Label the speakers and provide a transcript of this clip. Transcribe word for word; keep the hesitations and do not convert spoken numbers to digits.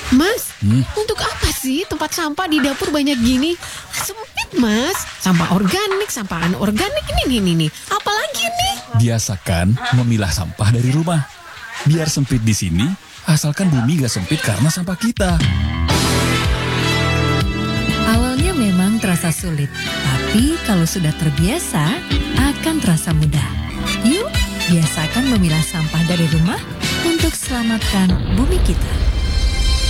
Speaker 1: Mas,
Speaker 2: Hmm?
Speaker 1: untuk apa sih tempat sampah di dapur banyak gini? Sempit, Mas. Sampah organik, sampah anorganik, ini nih, nih, nih. Apalagi nih?
Speaker 2: Biasakan memilah sampah dari rumah. Biar sempit di sini, asalkan bumi gak sempit karena sampah kita.
Speaker 3: Awalnya memang terasa sulit, tapi kalau sudah terbiasa, akan terasa mudah. Yuk, biasakan memilah sampah dari rumah untuk selamatkan bumi kita.